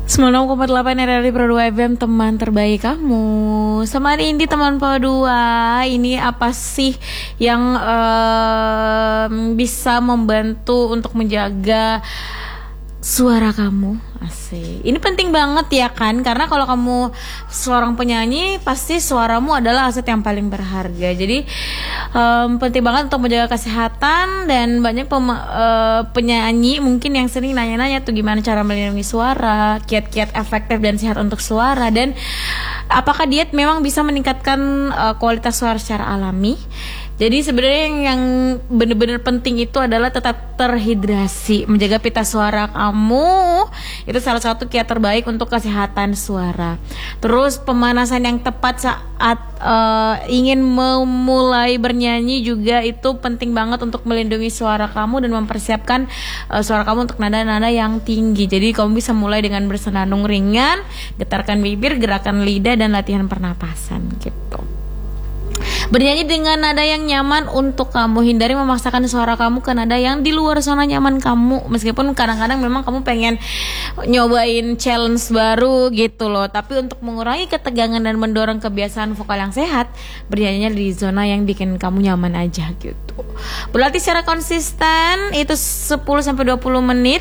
96,8 RRI Pro 2 FM, teman terbaik kamu. Sama Indi, teman Pro 2. Ini apa sih yang bisa membantu untuk menjaga suara kamu? Asik. Ini penting banget ya kan, karena kalau kamu seorang penyanyi, pasti suaramu adalah aset yang paling berharga. Jadi penting banget untuk menjaga kesehatan. Dan banyak penyanyi mungkin yang sering nanya-nanya tuh gimana cara melindungi suara, kiat-kiat efektif dan sehat untuk suara, dan apakah diet memang bisa meningkatkan kualitas suara secara alami. Jadi sebenarnya yang benar-benar penting itu adalah tetap terhidrasi, menjaga pita suara kamu. Itu salah satu kiat terbaik untuk kesehatan suara. Terus pemanasan yang tepat saat ingin memulai bernyanyi juga itu penting banget untuk melindungi suara kamu dan mempersiapkan suara kamu untuk nada-nada yang tinggi. Jadi kamu bisa mulai dengan bersenandung ringan, getarkan bibir, gerakan lidah, dan latihan pernapasan gitu. Bernyanyi dengan nada yang nyaman untuk kamu. Hindari memaksakan suara kamu ke nada yang di luar zona nyaman kamu. Meskipun kadang-kadang memang kamu pengen nyobain challenge baru gitu loh, tapi untuk mengurangi ketegangan dan mendorong kebiasaan vokal yang sehat, bernyanyinya di zona yang bikin kamu nyaman aja gitu. Berlatih secara konsisten itu 10-20 menit.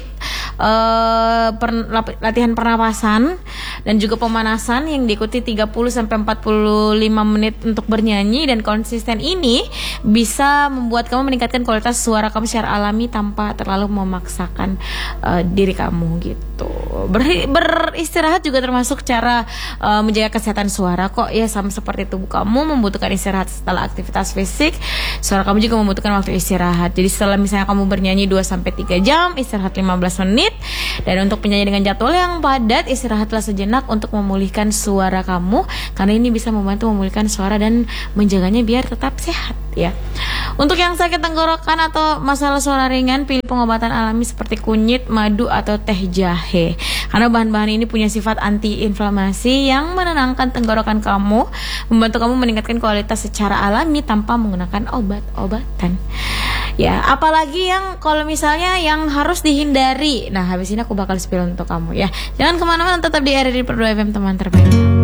Latihan pernapasan dan juga pemanasan yang diikuti 30-45 menit untuk bernyanyi, dan konsisten ini bisa membuat kamu meningkatkan kualitas suara kamu secara alami tanpa terlalu memaksakan diri kamu gitu. Beristirahat juga termasuk cara menjaga kesehatan suara kok ya, sama seperti tubuh kamu membutuhkan istirahat setelah aktivitas fisik, suara kamu juga membutuhkan waktu istirahat. Jadi setelah misalnya kamu bernyanyi 2-3 jam, istirahat 15 menit. Dan untuk penyanyi dengan jadwal yang padat, istirahatlah sejenak untuk memulihkan suara kamu, karena ini bisa membantu memulihkan suara dan menjaganya biar tetap sehat ya. Untuk yang sakit tenggorokan atau masalah suara ringan, pilih pengobatan alami seperti kunyit, madu, atau teh jahe, karena bahan-bahan ini punya sifat anti-inflamasi yang menenangkan tenggorokan kamu, membantu kamu meningkatkan kualitas secara alami tanpa menggunakan obat-obatan. Ya, apalagi yang kalau misalnya yang harus dihindari. Nah, habis ini aku bakal spill untuk kamu ya. Jangan kemana-mana, tetap di RRI Pro 2 FM, teman terbaik.